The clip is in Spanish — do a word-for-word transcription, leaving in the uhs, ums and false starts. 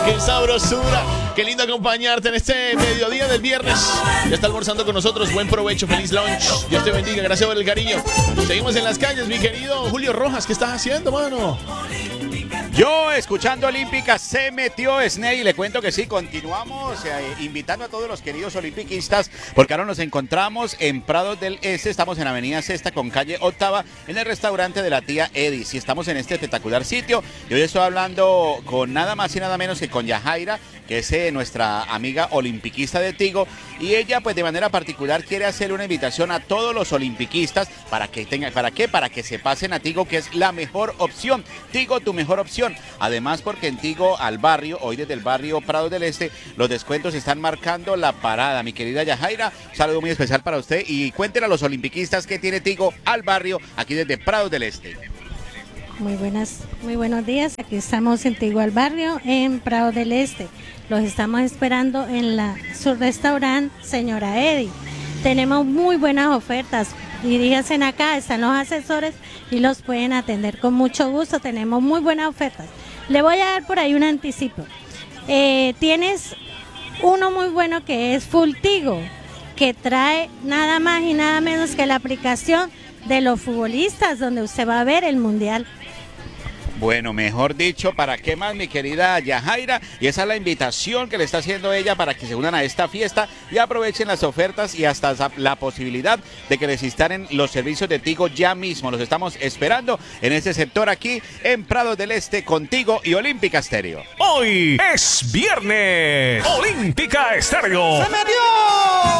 ¡Qué sabrosura! ¡Qué lindo acompañarte en este mediodía del viernes! Ya está almorzando con nosotros. Buen provecho, feliz lunch. Dios te bendiga, gracias por el cariño. Seguimos en las calles, mi querido Julio Rojas. ¿Qué estás haciendo, mano? Yo, escuchando Olímpica, se metió Sney y le cuento que sí, continuamos eh, invitando a todos los queridos olimpiquistas, porque ahora nos encontramos en Prados del Este, estamos en Avenida Sexta con calle Octava, en el restaurante de la tía Edis, y estamos en este espectacular sitio. Y hoy estoy hablando con nada más y nada menos que con Yajaira, que es eh, nuestra amiga olimpiquista de Tigo, y ella pues de manera particular quiere hacer una invitación a todos los olimpiquistas para que tengan, ¿para qué? Para que se pasen a Tigo, que es la mejor opción. Tigo, tu mejor opción. Además, porque en Tigo al barrio, hoy desde el barrio Prados del Este, los descuentos están marcando la parada. Mi querida Yajaira, un saludo muy especial para usted y cuéntenle a los olimpiquistas que tiene Tigo al barrio, aquí desde Prados del Este. Muy buenas, muy buenos días. Aquí estamos en Tigo al barrio, en Prados del Este. Los estamos esperando en la su restaurante Señora Edi. Tenemos muy buenas ofertas. Diríjense acá, están los asesores y los pueden atender con mucho gusto. Tenemos muy buenas ofertas. Le voy a dar por ahí un anticipo. Eh, tienes uno muy bueno que es Full Tigo, que trae nada más y nada menos que la aplicación de los futbolistas, donde usted va a ver el mundial. Bueno, mejor dicho, ¿para qué más, mi querida Yajaira? Y esa es la invitación que le está haciendo ella para que se unan a esta fiesta y aprovechen las ofertas y hasta la posibilidad de que les instalen los servicios de Tigo ya mismo. Los estamos esperando en este sector aquí en Prados del Este con Tigo y Olímpica Estéreo. Hoy es viernes. Olímpica Estéreo. ¡Se metió!